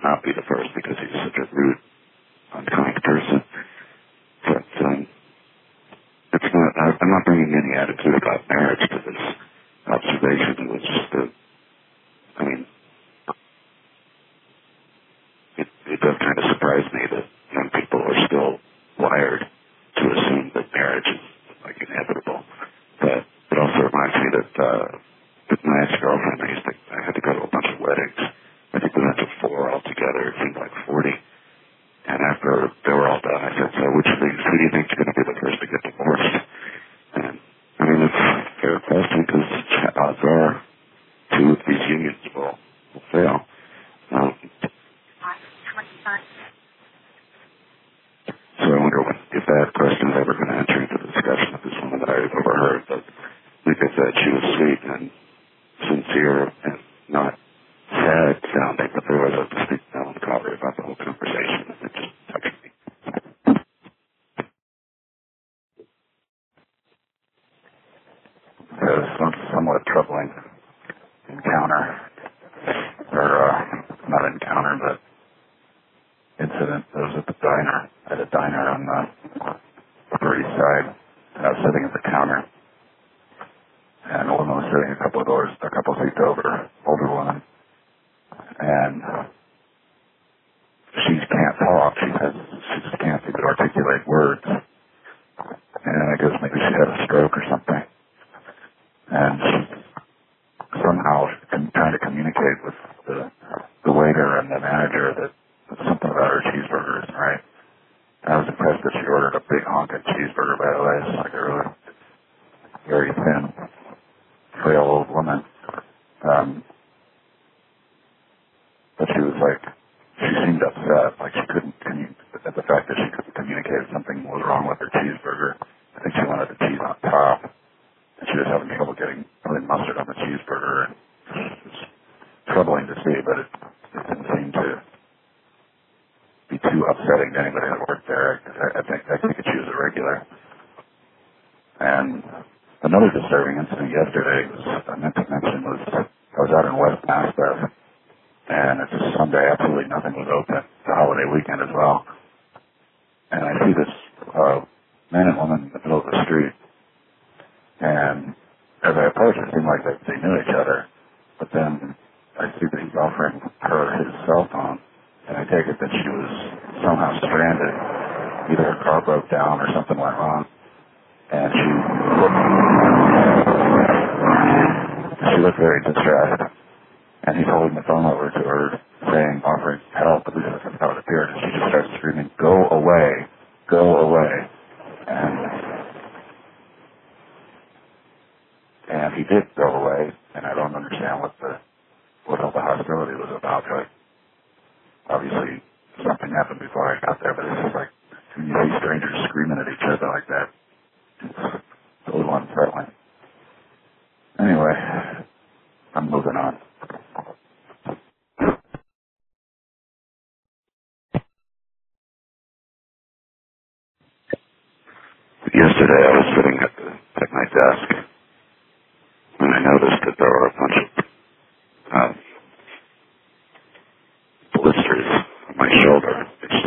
not be the first because he's such a rude, unkind person. But it's not. I'm not bringing any attitude about marriage to this observation. It was just it does kind of surprise me that young people are still wired to assume that marriage is like inevitable. But it also reminds me that with my ex-girlfriend, I had to go to a bunch of weddings. I think we went to 4 altogether. It seemed like 40. And after they were all done, I said, so who do you think is going to be the first to get divorced? And I mean, it's a fair question because odds are 2 of these unions will fail. So I wonder if that question is ever going to enter into the discussion of this woman that I've overheard. But like I said, she was sweet and sincere and not sad sounding, but there was a distinct melancholy about the whole conversation, and it just touched me. It was a somewhat troubling encounter, or not encounter, but incident. It was at a diner on the Upper East Side, and I was sitting at the counter, and a woman was sitting a couple seats over, older woman, and she can't talk. She just can't seem to articulate words, and I guess maybe she had a stroke or something, and she somehow trying to communicate with the waiter and the manager that something about her cheeseburger isn't right. I was impressed that she ordered a big honking cheeseburger, by the way. It's like a really very thin, frail old woman. But she seemed upset, like she couldn't at the fact that she couldn't communicate something was wrong with her cheeseburger. I think she wanted the cheese on top, and she was having trouble getting mustard on the cheeseburger. And it was troubling to see, but it didn't seem to be too upsetting to anybody that worked there. I think she was a regular. And another disturbing incident yesterday I meant to mention was I was out in West Maspeth, and it's a Sunday, absolutely nothing was open. It's a holiday weekend as well. And I see this man and woman in the middle of the street, and as I approach, it seemed like they knew each other. But then I see that he's offering her his cell phone, and I take it that she was somehow stranded. Either her car broke down or something went wrong. And she looked very distressed. And he's holding the phone over to her, offering help, at least that's how it appeared. And she just starts screaming, "Go away, go away." And he did go away, and I don't understand what all the hostility was about. Like, obviously, something happened before I got there, but it's just like, when you see strangers screaming at each other like that, it's a little unsettling. Anyway, I'm moving on. Yesterday I was sitting at my desk, and I noticed that there were a bunch of blisters on my shoulder.